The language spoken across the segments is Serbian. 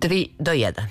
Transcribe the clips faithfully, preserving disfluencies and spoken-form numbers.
tri do jedan.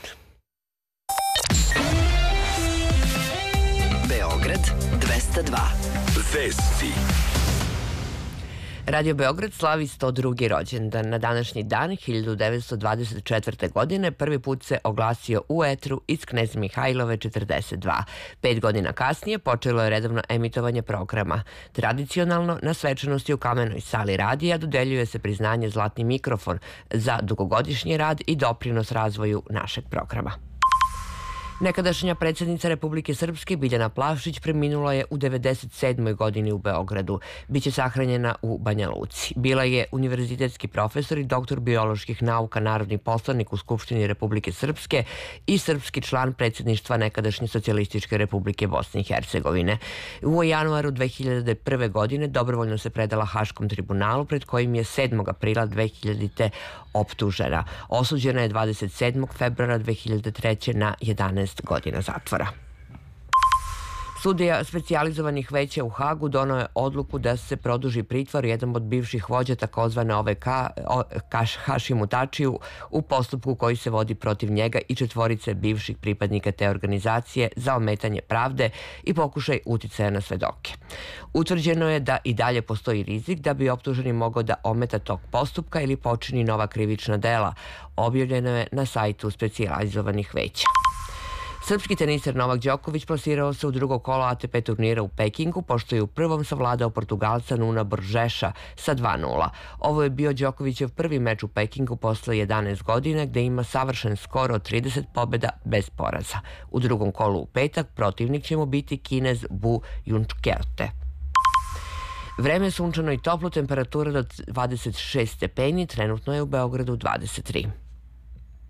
Beograd dvesta dva. Vesti. Radio Beograd slavi sto drugi rođendan. Na današnji dan, hiljadu devetsto dvadeset četvrte. godine, prvi put se oglasio u etru iz Knez Mihajlove četrdeset dva. Pet godina kasnije počelo je redovno emitovanje programa. Tradicionalno, na svečanosti u Kamenoj sali radija dodeljuje se priznanje Zlatni mikrofon za dugogodišnji rad i doprinos razvoju našeg programa. Nekadašnja predsjednica Republike Srpske Biljana Plavšić preminula je u devedeset sedmoj. godini u Beogradu. Biće sahranjena u Banja Luci. Bila je univerzitetski profesor i doktor bioloških nauka, narodni poslanik u Skupštini Republike Srpske i srpski član predsjedništva nekadašnje Socijalističke Republike Bosne i Hercegovine. U januaru dve hiljade prve. godine dobrovoljno se predala Haškom tribunalu, pred kojim je sedmog aprila dve hiljadite. optužena. Osuđena je dvadeset sedmog februara dve hiljade treće. na jedanaest godina zatvora. Sudija specijalizovanih veća u Hagu donao je odluku da se produži pritvor jednom od bivših vođa takozvane O V K, Hašimu Tačiju, u postupku koji se vodi protiv njega i četvorice bivših pripadnika te organizacije za ometanje pravde i pokušaj uticaja na svedoke. Utvrđeno je da i dalje postoji rizik da bi optuženi mogao da ometa tok postupka ili počini nova krivična dela. Objavljeno je na sajtu specijalizovanih veća. Srpski teniser Novak Đoković plasirao se u drugo kolo A T P turnira u Pekingu, pošto je u prvom savladao Portugalca Nuna Borgeša sa dva nula. Ovo je bio Đokovićev prvi meč u Pekingu posle jedanaest godina, gde ima savršen skor od trideset pobjeda bez poraza. U drugom kolu u petak protivnik će mu biti Kinez Bu Junčkerte. Vreme je sunčano i toplo, temperatura do dvadeset šest stepeni, trenutno je u Beogradu dvadeset tri.